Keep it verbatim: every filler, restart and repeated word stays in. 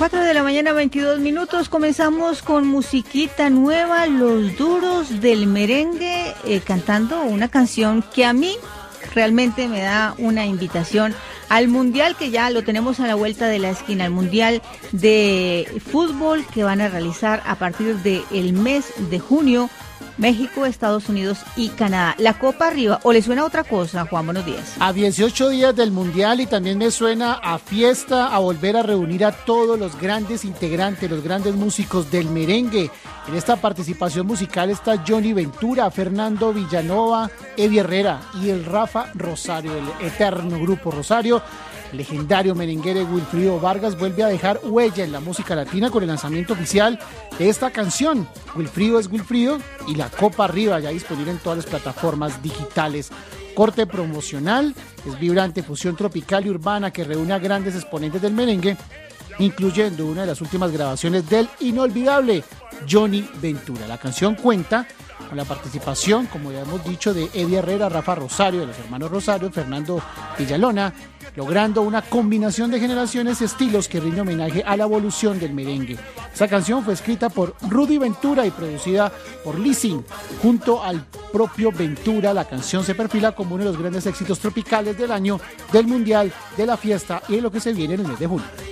cuatro de la mañana, veintidós minutos. Comenzamos con musiquita nueva, Los Duros del Merengue, eh, cantando una canción que a mí realmente me da una invitación al Mundial, que ya lo tenemos a la vuelta de la esquina, al Mundial de Fútbol que van a realizar a partir del mes de junio, México, Estados Unidos y Canadá. La Copa arriba. ¿O le suena otra cosa, Juan? Buenos días. A dieciocho días del Mundial, y también me suena a fiesta, a volver a reunir a todos los grandes integrantes, los grandes músicos del merengue. En esta participación musical está Johnny Ventura, Fernando Villanova, Eddie Herrera y el Rafa Rosario, el eterno grupo Rosario. El legendario merenguero Wilfrido Vargas vuelve a dejar huella en la música latina con el lanzamiento oficial de esta canción. Wilfrido es Wilfrido y La Copa Arriba, ya disponible en todas las plataformas digitales. Corte promocional, es vibrante fusión tropical y urbana que reúne a grandes exponentes del merengue, incluyendo una de las últimas grabaciones del inolvidable Johnny Ventura. La canción cuenta con la participación, como ya hemos dicho, de Eddie Herrera, Rafa Rosario, de los hermanos Rosario, Fernando Villalona, logrando una combinación de generaciones y estilos que rinde homenaje a la evolución del merengue. Esta canción fue escrita por Rudy Ventura y producida por Lizzy. Junto al propio Ventura, la canción se perfila como uno de los grandes éxitos tropicales del año, del Mundial, de la fiesta y de lo que se viene en el mes de junio.